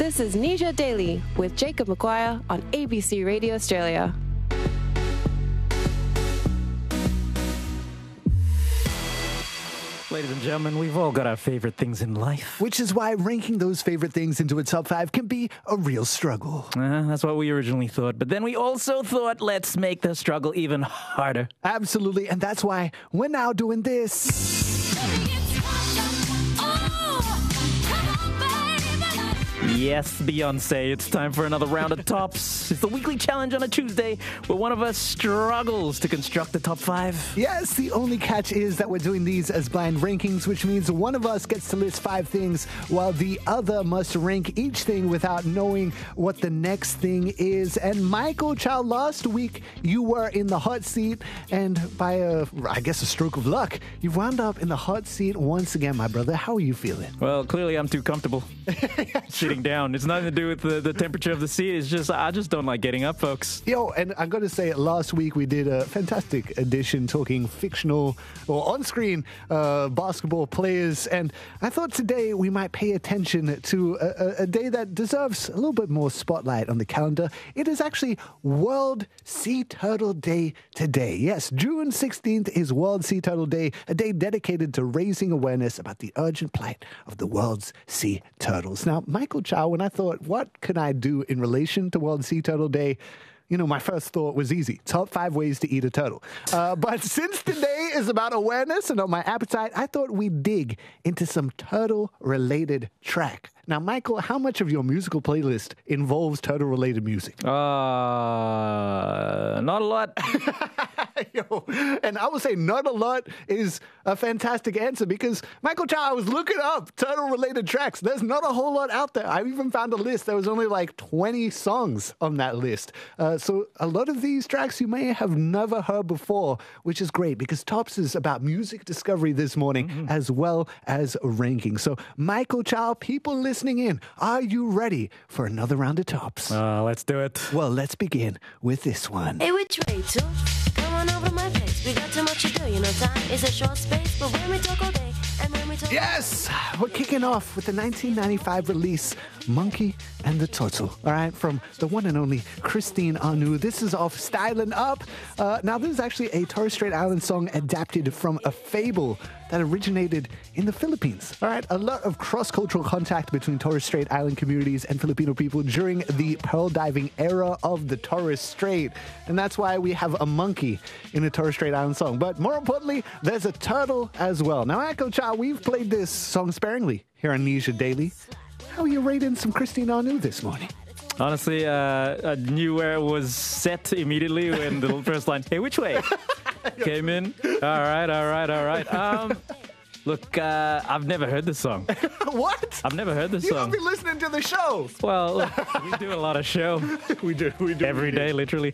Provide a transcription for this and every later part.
This is Nisha Daily with Jacob McGuire on ABC Radio Australia. Ladies and gentlemen, we've all got our favorite things in life. Which is why ranking those favorite things into a top 5 can be a real struggle. That's what we originally thought. But then we also thought, let's make the struggle even harder. Absolutely. And that's why we're now doing this. Yes, Beyonce, it's time for another round of tops. It's the weekly challenge on a Tuesday where one of us struggles to construct the top 5. Yes, the only catch is that we're doing these as blind rankings, which means one of us gets to list 5 things while the other must rank each thing without knowing what the next thing is. And Michael Chow, last week you were in the hot seat, and by a stroke of luck, you've wound up in the hot seat once again, my brother. How are you feeling? Well, clearly I'm too comfortable sitting down. It's nothing to do with the temperature of the seat. It's just, I just don't like getting up, folks. Yo, and I'm going to say, last week we did a fantastic edition talking fictional or on-screen basketball players, and I thought today we might pay attention to a day that deserves a little bit more spotlight on the calendar. It is actually World Sea Turtle Day today. Yes, June 16th is World Sea Turtle Day, a day dedicated to raising awareness about the urgent plight of the world's sea turtles. Now, Michael Chow, when I thought, what can I do in relation to World Sea Turtle Day? You know, my first thought was easy. Top 5 ways to eat a turtle. But since today is about awareness and on my appetite, I thought we'd dig into some turtle-related track. Now, Michael, how much of your musical playlist involves turtle-related music? Not a lot. Yo, and I would say not a lot is a fantastic answer because, Michael Chow, I was looking up turtle-related tracks. There's not a whole lot out there. I even found a list. There was only like 20 songs on that list. So a lot of these tracks you may have never heard before, which is great because Tops is about music discovery this morning as well as ranking. So, Michael Chow, people listening in, are you ready for another round of Tops? Let's do it. Well, let's begin with this one. Hey, which way to? Come on over to my place. We got too much to do, you know, time is a short space. But when we talk all day, and when we talk... Yes! We're kicking off with the 1995 release, Monkey and the Turtle. All right, from the one and only Christine Anu. This is off Stylin' Up. Now, this is actually a Torres Strait Island song adapted from a fable that originated in the Philippines. All right, a lot of cross-cultural contact between Torres Strait Island communities and Filipino people during the pearl diving era of the Torres Strait. And that's why we have a monkey in a Torres Strait Island song. But more importantly, there's a turtle as well. Now, Michael Chow, we've played this song sparingly here on Nisha Daily. How are you rating some Christine Anu this morning? Honestly, I knew where it was set immediately when the first line, hey, which way? Came in. All right. Look, I've never heard this song. What? I've never heard this You song. must be listening to the show. Well, look, we do a lot of show. We do. Every day, literally.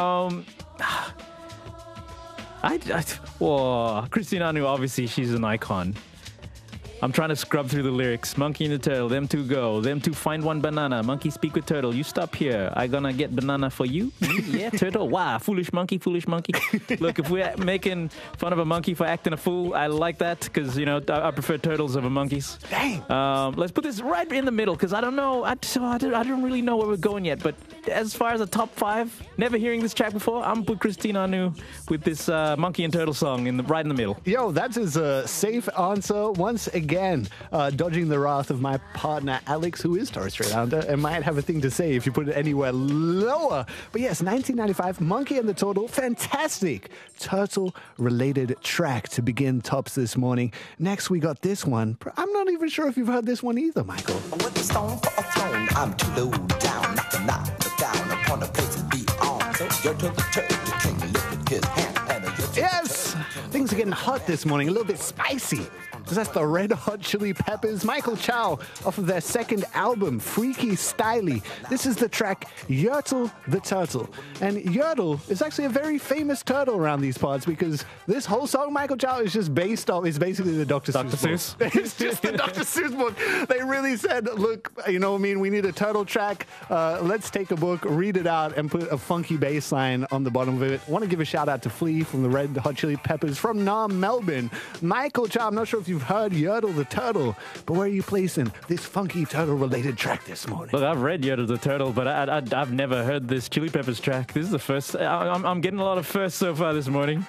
Christine Anu, obviously, she's an icon. I'm trying to scrub through the lyrics. Monkey and the turtle, them two go. Them two find one banana. Monkey speak with turtle. You stop here. I gonna get banana for you? Me? Yeah, turtle. Wow, foolish monkey, foolish monkey. Look, if we're making fun of a monkey for acting a fool, I like that because, you know, I prefer turtles over monkeys. Dang. Let's put this right in the middle because I don't know. I don't really know where we're going yet. But as far as a top 5, never hearing this track before, I'm gonna put Christine Anu with this Monkey and Turtle song right in the middle. Yo, that is a safe answer. Once again, dodging the wrath of my partner Alex, who is Torres Strait Islander, and might have a thing to say if you put it anywhere lower. But yes, 1995, Monkey and the Turtle, fantastic turtle-related track to begin Tops this morning. Next, we got this one. I'm not even sure if you've heard this one either, Michael. With a stone for a throne, I'm too low down, not to knock down upon a place to be on. So your turtle, the king lifted his hand and Yes! Things are getting hot this morning, a little bit spicy. Because that's the Red Hot Chili Peppers. Michael Chow off of their second album, Freaky Styly. This is the track Yertle the Turtle. And Yertle is actually a very famous turtle around these parts because this whole song, Michael Chow, is just based off, is basically the Dr. Seuss book. It's just the Dr. Seuss book. They really said, look, you know what I mean, we need a turtle track. Let's take a book, read it out, and put a funky bass line on the bottom of it. I want to give a shout out to Flea from the Red Hot Chili Peppers from Nam, Melbourne. Michael Chow, I'm not sure if you've you've heard Yertle the Turtle, but where are you placing this funky turtle-related track this morning? Look, I've read Yertle the Turtle, but I've never heard this Chili Peppers track. This is the first. I'm getting a lot of firsts so far this morning.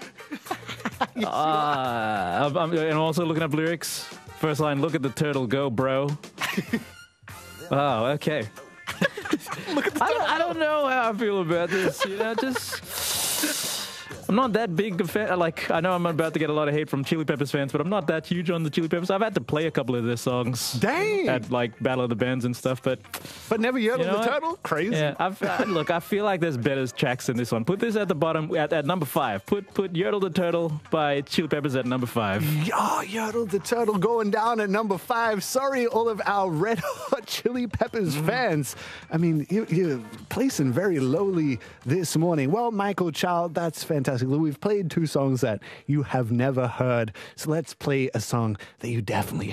I'm also looking up lyrics. First line, look at the turtle go, bro. Oh, okay. I don't know how I feel about this. You know, I'm not that big a fan. Like, I know I'm about to get a lot of hate from Chili Peppers fans, but I'm not that huge on the Chili Peppers. I've had to play a couple of their songs. Dang! At, like, Battle of the Bands and stuff, but never Yertle you know the what? Turtle? Crazy. Yeah, look, I feel like there's better tracks than this one. Put this at the bottom, at number 5. Put Yertle the Turtle by Chili Peppers at number 5. Oh, Yertle the Turtle going down at number 5. Sorry, all of our Red Hot Chili Peppers fans. I mean, you're placing very lowly this morning. Well, Michael Child, that's fantastic. We've played 2 songs that you have never heard. So let's play a song that you definitely